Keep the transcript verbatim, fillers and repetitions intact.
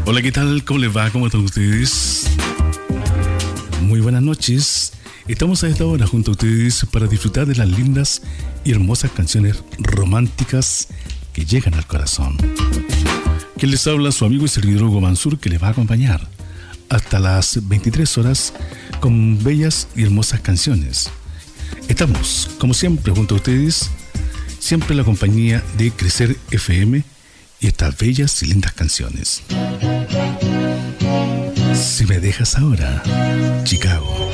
Hola, ¿qué tal? ¿Cómo les va? ¿Cómo están ustedes? Muy buenas noches. Estamos a esta hora junto a ustedes para disfrutar de las lindas y hermosas canciones románticas que llegan al corazón. Quien les habla, su amigo y servidor Hugo Mansur, que les va a acompañar hasta las veintitrés horas con bellas y hermosas canciones. Estamos, como siempre, junto a ustedes, siempre en la compañía de Crecer F M y estas bellas y lindas canciones. Si me dejas ahora, Chicago.